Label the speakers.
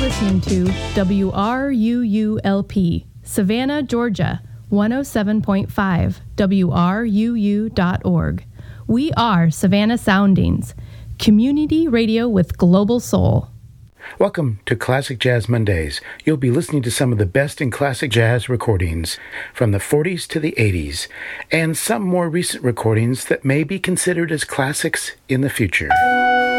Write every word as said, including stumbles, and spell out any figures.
Speaker 1: listening to W R U U L P, Savannah, Georgia, one oh seven point five, W R U U dot org. We are Savannah Soundings, community radio with global soul.
Speaker 2: Welcome to Classic Jazz Mondays. You'll be listening to some of the best in classic jazz recordings from the forties to the eighties, and some more recent recordings that may be considered as classics in the future.